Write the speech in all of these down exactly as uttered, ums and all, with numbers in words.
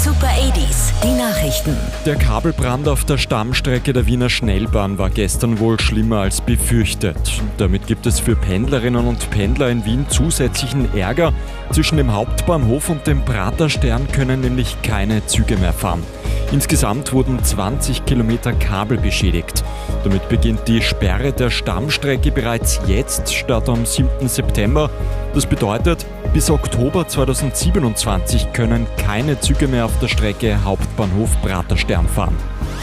Super achtziger, die Nachrichten. Der Kabelbrand auf der Stammstrecke der Wiener Schnellbahn war gestern wohl schlimmer als befürchtet. Damit gibt es für Pendlerinnen und Pendler in Wien zusätzlichen Ärger. Zwischen dem Hauptbahnhof und dem Praterstern können nämlich keine Züge mehr fahren. Insgesamt wurden zwanzig Kilometer Kabel beschädigt. Damit beginnt die Sperre der Stammstrecke bereits jetzt statt am siebten September. Das bedeutet, bis Oktober zweitausendsiebenundzwanzig können keine Züge mehr auf der Strecke Hauptbahnhof Praterstern fahren.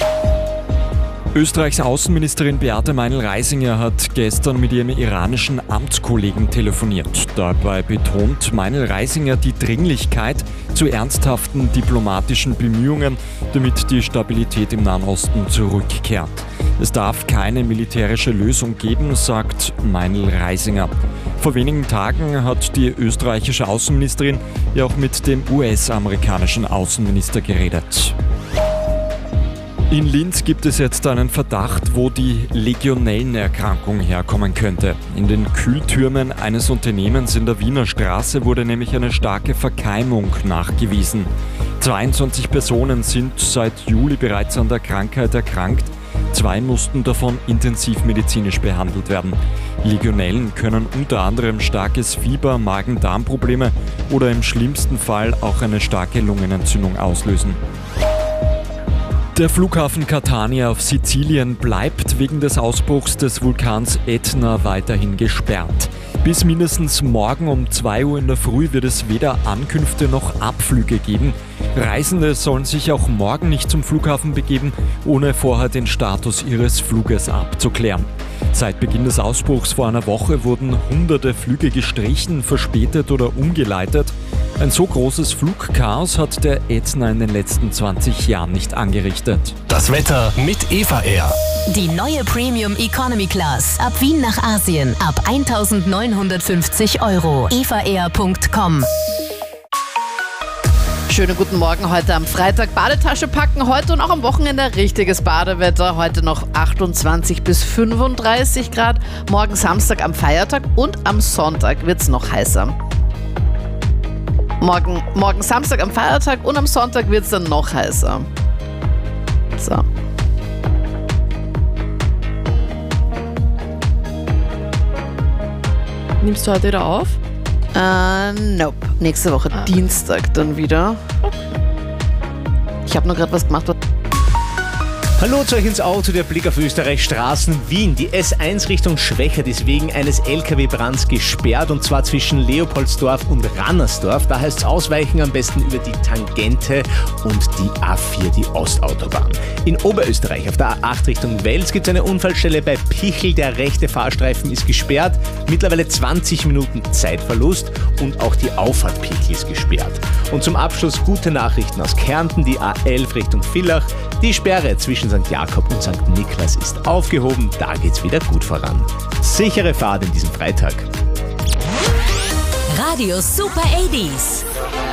Österreichs Außenministerin Beate Meinl-Reisinger hat gestern mit ihrem iranischen Amtskollegen telefoniert. Dabei betont Meinl-Reisinger die Dringlichkeit zu ernsthaften diplomatischen Bemühungen, damit die Stabilität im Nahen Osten zurückkehrt. Es darf keine militärische Lösung geben, sagt Meinl-Reisinger. Vor wenigen Tagen hat die österreichische Außenministerin ja auch mit dem U S-amerikanischen Außenminister geredet. In Linz gibt es jetzt einen Verdacht, wo die Legionellenerkrankung herkommen könnte. In den Kühltürmen eines Unternehmens in der Wiener Straße wurde nämlich eine starke Verkeimung nachgewiesen. zweiundzwanzig Personen sind seit Juli bereits an der Krankheit erkrankt. Zwei mussten davon intensivmedizinisch behandelt werden. Legionellen können unter anderem starkes Fieber, Magen-Darm-Probleme oder im schlimmsten Fall auch eine starke Lungenentzündung auslösen. Der Flughafen Catania auf Sizilien bleibt wegen des Ausbruchs des Vulkans Ätna weiterhin gesperrt. Bis mindestens morgen um zwei Uhr in der Früh wird es weder Ankünfte noch Abflüge geben. Reisende sollen sich auch morgen nicht zum Flughafen begeben, ohne vorher den Status ihres Fluges abzuklären. Seit Beginn des Ausbruchs vor einer Woche wurden hunderte Flüge gestrichen, verspätet oder umgeleitet. Ein so großes Flugchaos hat der Ätna in den letzten zwanzig Jahren nicht angerichtet. Das Wetter mit Eva Air. Die neue Premium Economy Class. Ab Wien nach Asien. Ab eintausendneunhundertfünfzig Euro. eva air punkt com. Schönen guten Morgen heute am Freitag. Badetasche packen, heute und auch am Wochenende richtiges Badewetter. Heute noch achtundzwanzig bis fünfunddreißig Grad. Morgen Samstag am Feiertag und am Sonntag wird es noch heißer. Morgen, morgen Samstag am Feiertag und am Sonntag wird es dann noch heißer. So. Nimmst du heute wieder auf? Äh, nope. Nächste Woche Ah. Dienstag dann wieder. Ich habe nur gerade was gemacht. Hallo zu euch ins Auto, der Blick auf Österreich Straßen Wien. Die S eins Richtung Schwächert ist wegen eines L K W-Brands gesperrt und zwar zwischen Leopoldsdorf und Rannersdorf. Da heißt es ausweichen am besten über die Tangente und die A vier, die Ostautobahn. In Oberösterreich auf der A acht Richtung Wels gibt es eine Unfallstelle bei Pichel. Der rechte Fahrstreifen ist gesperrt. Mittlerweile zwanzig Minuten Zeitverlust und auch die Auffahrt Pichel ist gesperrt. Und zum Abschluss gute Nachrichten aus Kärnten. Die A elf Richtung Villach. Die Sperre zwischen Sankt Jakob und Sankt Niklas ist aufgehoben, da geht's wieder gut voran. Sichere Fahrt in diesem Freitag. Radio Super achtziger.